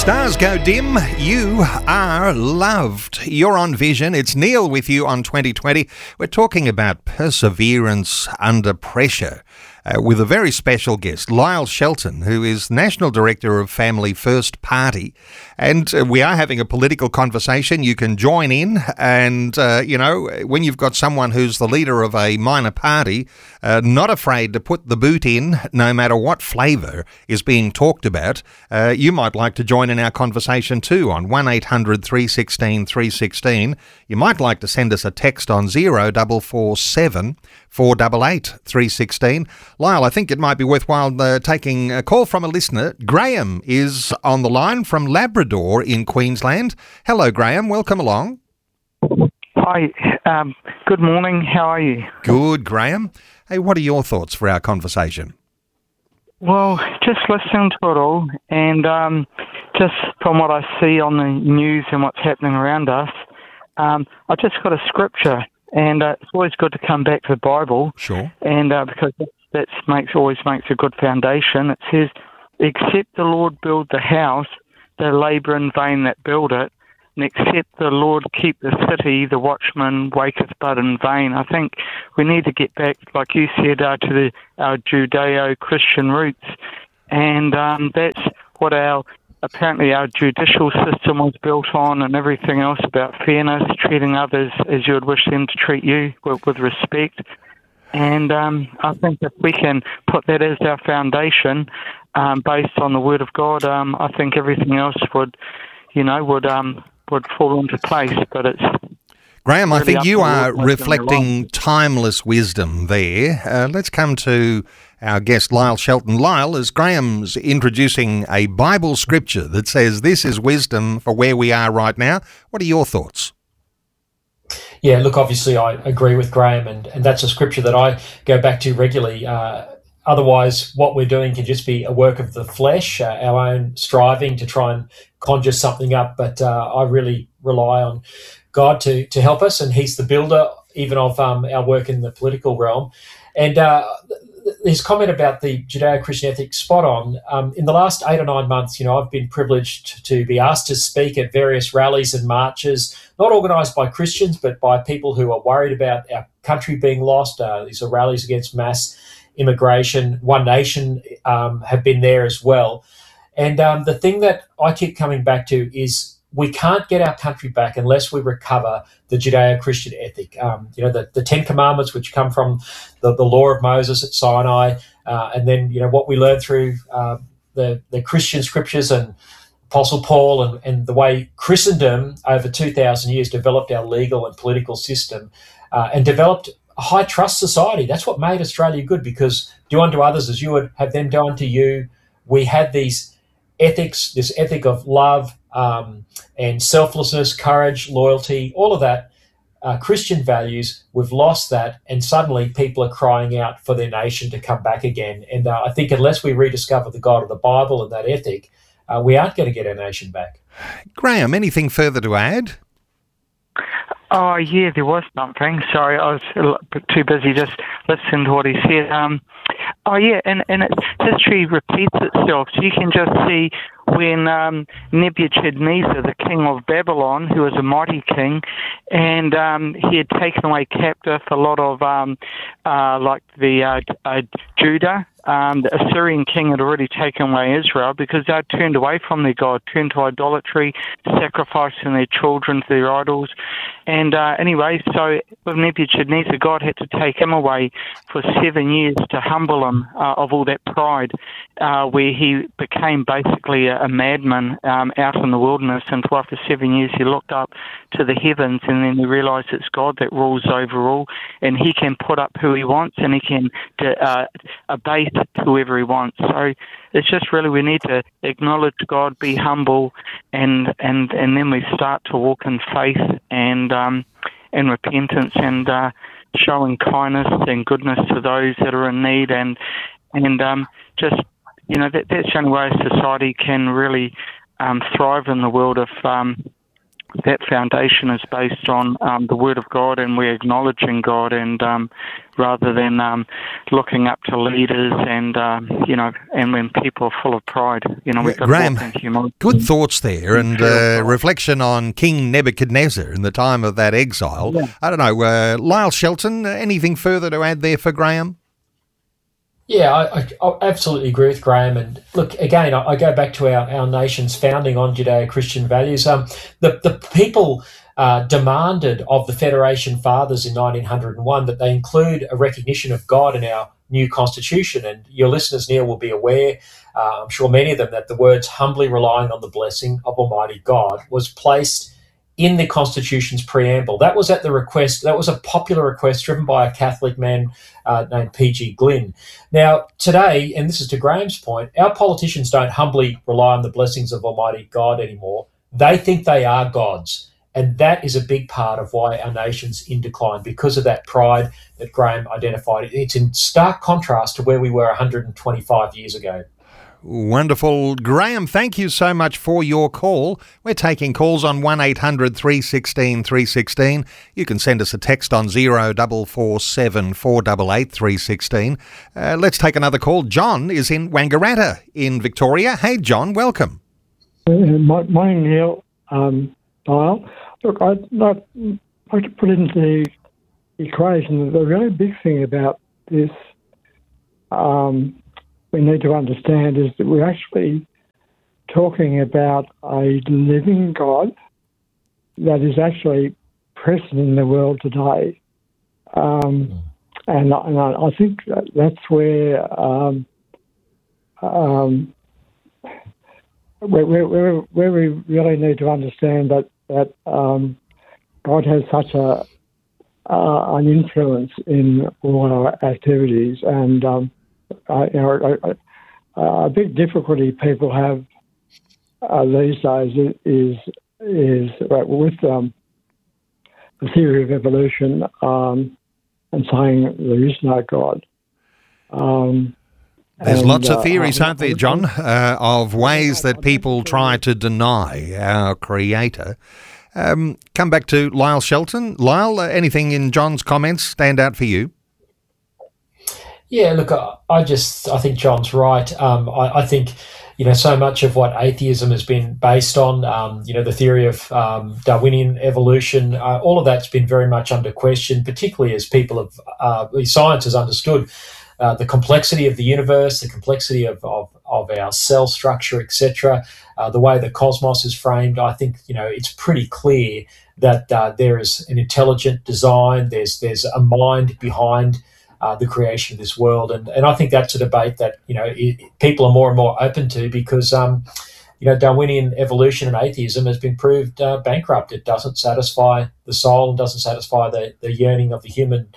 Stars go dim, you are loved. You're on Vision. It's Neil with you on 2020. We're talking about perseverance under pressure with a very special guest, Lyle Shelton, who is National Director of Family First Party. And we are having a political conversation. You can join in and, when you've got someone who's the leader of a minor party, not afraid to put the boot in no matter what flavour is being talked about, you might like to join in our conversation too on 1800 316 316. You might like to send us a text on 0447 488 316. Lyle, I think it might be worthwhile taking a call from a listener. Graham is on the line from Labrador in Queensland. Hello, Graham. Welcome along. Hi. Good morning. How are you? Good, Graham. Hey, what are your thoughts for our conversation? Well, just listening to it all, and just from what I see on the news and what's happening around us, I just got a scripture, and it's always good to come back to the Bible. Sure. And because that always makes a good foundation. It says, "Except the Lord build the house, they labour in vain that build it. And except the Lord keep the city, the watchman waketh but in vain." I think we need to get back, like you said, to our Judeo-Christian roots. And that's what apparently our judicial system was built on, and everything else about fairness, treating others as you would wish them to treat you, with respect. And I think if we can put that as our foundation, based on the Word of God, I think everything else would fall into place. But it's Graham, really I think you are what's reflecting timeless wisdom there. Let's come to our guest, Lyle Shelton. Lyle, as Graham's introducing a Bible scripture that says this is wisdom for where we are right now, what are your thoughts? Yeah, look, obviously I agree with Graham, and that's a scripture that I go back to regularly. Otherwise, what we're doing can just be a work of the flesh, our own striving to try and conjure something up. But I really rely on God to help us, and He's the builder even of our work in the political realm. And his comment about the Judeo-Christian ethic, spot on. In the last 8 or 9 months, I've been privileged to be asked to speak at various rallies and marches, not organised by Christians, but by people who are worried about our country being lost. These are rallies against mass immigration. One Nation have been there as well. And the thing that I keep coming back to is we can't get our country back unless we recover the Judeo-Christian ethic. The 10 Commandments, which come from the law of Moses at Sinai, and then, what we learn through the Christian scriptures and Apostle Paul and the way Christendom over 2,000 years developed our legal and political system and developed a high trust society. That's what made Australia good, because do unto others as you would have them do unto you. We had these ethics, this ethic of love, and selflessness, courage, loyalty, all of that, Christian values. We've lost that, and suddenly people are crying out for their nation to come back again. And I think unless we rediscover the God of the Bible and that ethic, we aren't going to get our nation back. Graham, anything further to add? Oh, yeah, there was something. Sorry, I was a bit too busy just listening to what he said. And history repeats itself. So you can just see when Nebuchadnezzar, the king of Babylon, who was a mighty king, and he had taken away captive a lot of Judah. The Assyrian king had already taken away Israel because they had turned away from their God, turned to idolatry, sacrificing their children to their idols. And anyway, so with Nebuchadnezzar, God had to take him away for 7 years to humble him of all that pride, where he became basically a madman out in the wilderness. And after 7 years, he looked up to the heavens, and then he realized it's God that rules over all, and he can put up who he wants, and he can abase whoever he wants. So it's just really we need to acknowledge God, be humble, and then we start to walk in faith and repentance and showing kindness and goodness to those that are in need, and just that's the only way society can really thrive in the world if that foundation is based on the Word of God, and we're acknowledging God, and rather than looking up to leaders and and when people are full of pride, we've got Graham, to walk in humility. good thoughts there, and reflection on King Nebuchadnezzar in the time of that exile. Yeah. I don't know, Lyle Shelton, anything further to add there for Graham? Yeah, I absolutely agree with Graham. And look, again, I go back to our nation's founding on Judeo-Christian values. The people demanded of the Federation Fathers in 1901 that they include a recognition of God in our new constitution. And your listeners, Neil, will be aware, I'm sure many of them, that the words "humbly relying on the blessing of Almighty God" was placed in the Constitution's preamble. That was at the request, that was a popular request driven by a Catholic man named P.G. Glynn. Now, today, and this is to Graham's point, our politicians don't humbly rely on the blessings of Almighty God anymore. They think they are gods. And that is a big part of why our nation's in decline, because of that pride that Graham identified. It's in stark contrast to where we were 125 years ago. Wonderful. Graham, thank you so much for your call. We're taking calls on 1800 316 316. You can send us a text on 0447 488 316. Let's take another call. John is in Wangaratta in Victoria. Hey, John, welcome. Morning, Neil. Lyle. Look, I'd like to put into the equation the really big thing about this we need to understand is that we're actually talking about a living God that is actually present in the world today. And I think that's where we really need to understand that God has such an influence in all our activities, and a big difficulty people have these days is with the theory of evolution and saying there is no God. There's lots of theories, aren't there, John, of ways that people try to deny our Creator. Come back to Lyle Shelton. Lyle, anything in John's comments stand out for you? Yeah, look, I think John's right. I think, so much of what atheism has been based on, the theory of Darwinian evolution, all of that's been very much under question, particularly as people have, science has understood the complexity of the universe, the complexity of our cell structure, etc., the way the cosmos is framed. I think, it's pretty clear that there is an intelligent design, there's a mind behind the creation of this world, and I think that's a debate that people are more and more open to, because Darwinian evolution and atheism has been proved bankrupt. It doesn't satisfy the soul and doesn't satisfy the yearning of the human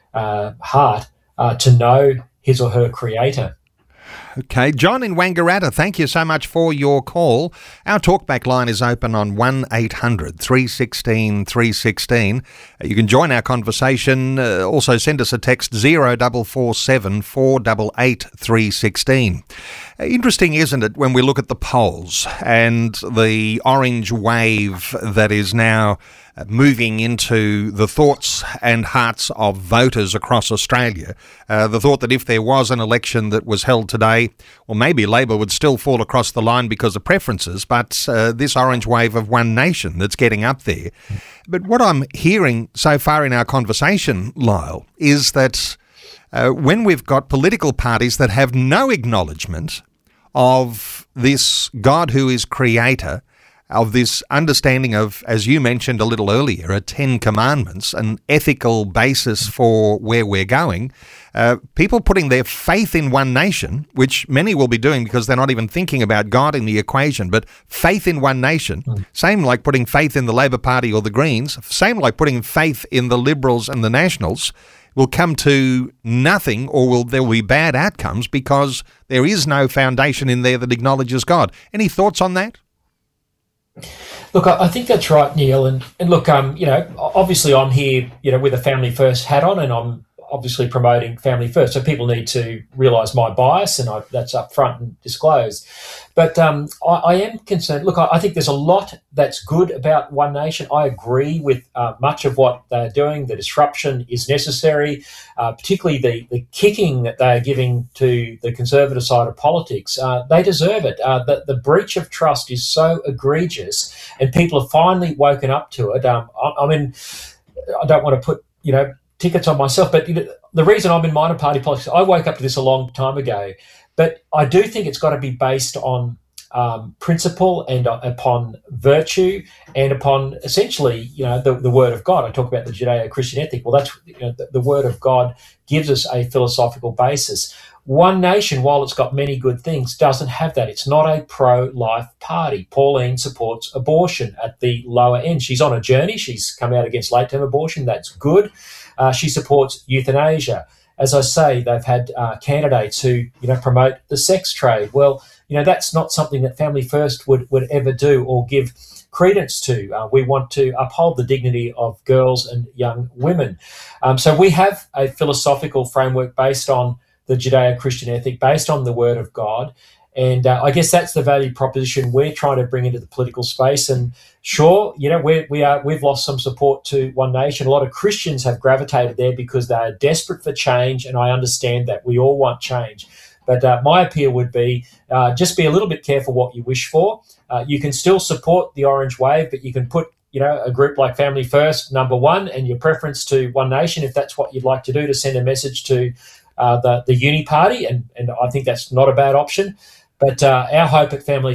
heart to know his or her creator. Okay, John in Wangaratta, thank you so much for your call. Our talkback line is open on 1800 316 316. You can join our conversation. Also send us a text 0447 488 316. Interesting, isn't it, when we look at the polls and the orange wave that is now moving into the thoughts and hearts of voters across Australia. The thought that if there was an election that was held today, well, maybe Labor would still fall across the line because of preferences, but this orange wave of One Nation that's getting up there. But what I'm hearing so far in our conversation, Lyle, is that when we've got political parties that have no acknowledgement of this God who is creator, of this understanding of, as you mentioned a little earlier, a 10 commandments, an ethical basis for where we're going, people putting their faith in One Nation, which many will be doing because they're not even thinking about God in the equation, but faith in One Nation, same like putting faith in the Labor Party or the Greens, same like putting faith in the Liberals and the Nationals, will come to nothing, or there will be bad outcomes because there is no foundation in there that acknowledges God. Any thoughts on that? Look, I think that's right, Neil. And look, obviously I'm here, with a family first hat on, and obviously promoting family first. So people need to realise my bias, and that's up front and disclosed. But I am concerned. Look, I think there's a lot that's good about One Nation. I agree with much of what they're doing. The disruption is necessary, particularly the kicking that they are giving to the conservative side of politics. They deserve it. The breach of trust is so egregious, and people have finally woken up to it. I mean, I don't want to put, tickets on myself, but the reason I'm in minor party politics, I woke up to this a long time ago. But I do think it's got to be based on principle and upon virtue and upon essentially, the Word of God. I talk about the Judeo-Christian ethic. Well, that's the Word of God gives us a philosophical basis. One Nation, while it's got many good things, doesn't have that. It's not a pro-life party. Pauline supports abortion at the lower end. She's on a journey. She's come out against late-term abortion. That's good. She supports euthanasia. As I say, they've had candidates who, promote the sex trade. Well, that's not something that Family First would ever do or give credence to. We want to uphold the dignity of girls and young women. So we have a philosophical framework based on the Judeo-Christian ethic, based on the Word of God. And I guess that's the value proposition we're trying to bring into the political space. And sure, we've lost some support to One Nation. A lot of Christians have gravitated there because they are desperate for change, and I understand that. We all want change. But my appeal would be just be a little bit careful what you wish for. You can still support the Orange Wave, but you can put a group like Family First number one and your preference to One Nation if that's what you'd like to do, to send a message to the uni party, and I think that's not a bad option. But our hope at Family